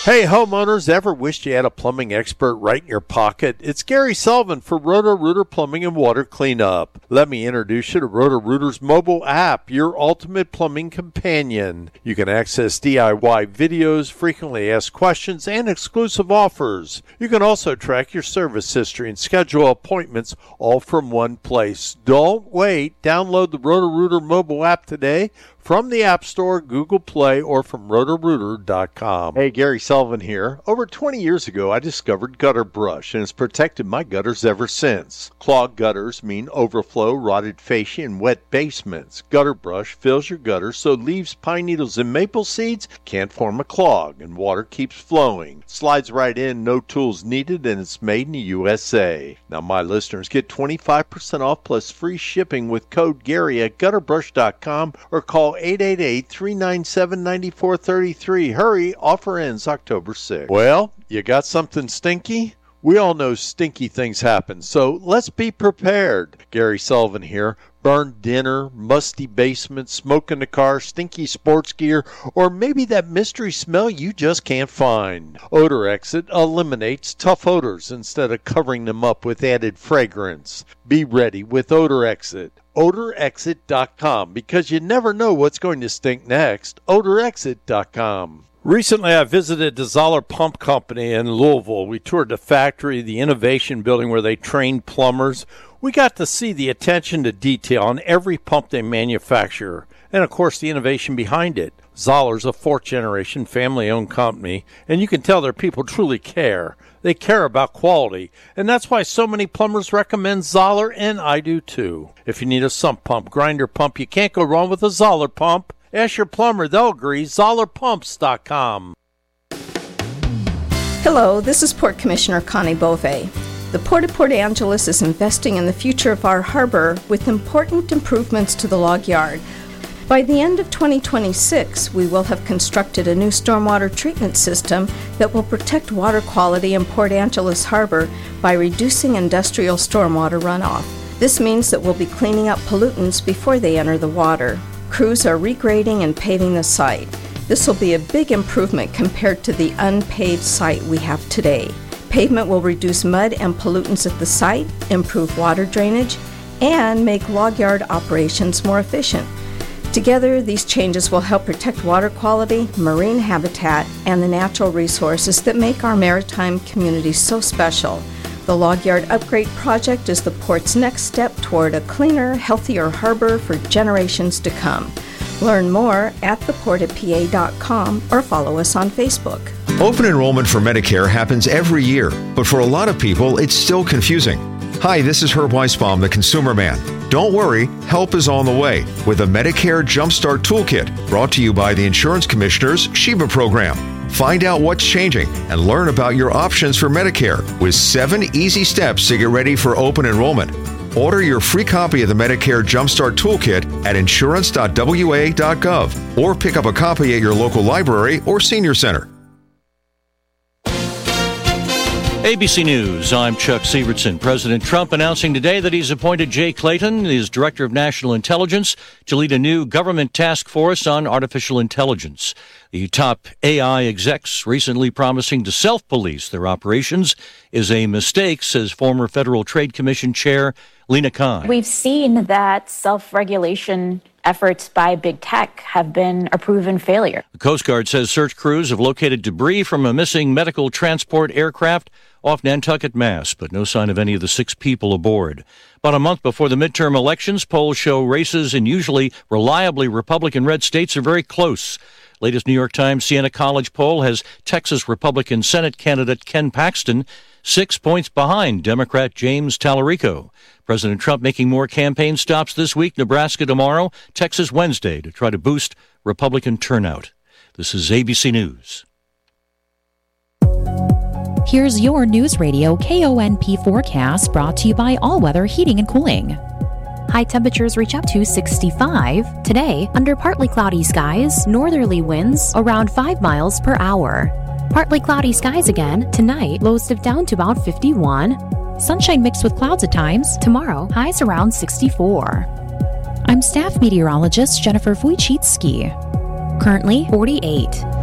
Hey homeowners, ever wished you had a plumbing expert right in your pocket? It's Gary Sullivan for Roto-Rooter Plumbing and Water Cleanup. Let me introduce you to Roto-Rooter's mobile app, your ultimate plumbing companion. You can access DIY videos, frequently asked questions, and exclusive offers. You can also track your service history and schedule appointments all from one place. Don't wait. Download the Roto-Rooter mobile app today from the App Store, Google Play, or from rotorooter.com. Hey, Gary Sullivan here. Over 20 years ago, I discovered Gutter Brush, and it's protected my gutters ever since. Clogged gutters mean overflow, rotted fascia, and wet basements. Gutter Brush fills your gutters so leaves, pine needles, and maple seeds can't form a clog, and water keeps flowing. Slides right in, no tools needed, and it's made in the USA. Now, my listeners get 25% off plus free shipping with code Gary at gutterbrush.com or call 888-397-9433. Hurry, offer ends October 6th. Well, you got something stinky? We all know stinky things happen, so let's be prepared. Gary Sullivan here. Burned dinner, musty basement, smoke in the car, stinky sports gear, or maybe that mystery smell you just can't find. Odor Exit eliminates tough odors instead of covering them up with added fragrance. Be ready with Odor Exit. OdorExit.com, because you never know what's going to stink next. OdorExit.com. Recently, I visited the Zoller Pump Company in Louisville. We toured the factory, the innovation building where they train plumbers. We got to see the attention to detail on every pump they manufacture, and of course the innovation behind it. Zoller's a fourth-generation family-owned company, and you can tell their people truly care. They care about quality, and that's why so many plumbers recommend Zoller, and I do too. If you need a sump pump, grinder pump, you can't go wrong with a Zoller pump. Ask your plumber, they'll agree. ZollerPumps.com. Hello, this is Port Commissioner Connie Beauvais. The Port of Port Angeles is investing in the future of our harbor with important improvements to the log yard. By the end of 2026, we will have constructed a new stormwater treatment system that will protect water quality in Port Angeles Harbor by reducing industrial stormwater runoff. This means that we'll be cleaning up pollutants before they enter the water. Crews are regrading and paving the site. This will be a big improvement compared to the unpaved site we have today. Pavement will reduce mud and pollutants at the site, improve water drainage, and make log yard operations more efficient. Together, these changes will help protect water quality, marine habitat, and the natural resources that make our maritime communities so special. The Log Yard Upgrade Project is the Port's next step toward a cleaner, healthier harbor for generations to come. Learn more at theportofpa.com or follow us on Facebook. Open enrollment for Medicare happens every year, but for a lot of people, it's still confusing. Hi, this is Herb Weisbaum, the Consumer Man. Don't worry, help is on the way with a Medicare Jumpstart Toolkit brought to you by the Insurance Commissioner's Sheba program. Find out what's changing and learn about your options for Medicare with 7 easy steps to get ready for open enrollment. Order your free copy of the Medicare Jumpstart Toolkit at insurance.wa.gov or pick up a copy at your local library or senior center. ABC News, I'm Chuck Sievertson. President Trump announcing today that he's appointed Jay Clayton, his Director of National Intelligence, to lead a new government task force on artificial intelligence. The top AI execs recently promising to self-police their operations is a mistake, says former Federal Trade Commission Chair Lina Khan. We've seen that self-regulation efforts by big tech have been a proven failure. The Coast Guard says search crews have located debris from a missing medical transport aircraft off Nantucket, Mass., but no sign of any of the 6 people aboard. About a month before the midterm elections, polls show races in usually reliably Republican-red states are very close. Latest New York Times Siena College poll has Texas Republican Senate candidate Ken Paxton 6 points behind Democrat James Tallarico. President Trump making more campaign stops this week, Nebraska tomorrow, Texas Wednesday, to try to boost Republican turnout. This is ABC News. Here's your News Radio KONP forecast brought to you by All Weather Heating and Cooling. High temperatures reach up to 65. Today, under partly cloudy skies, northerly winds around 5 miles per hour. Partly cloudy skies again. Tonight, lows dip down to about 51. Sunshine mixed with clouds at times. Tomorrow, highs around 64. I'm staff meteorologist Jennifer Wojcicki. Currently 48.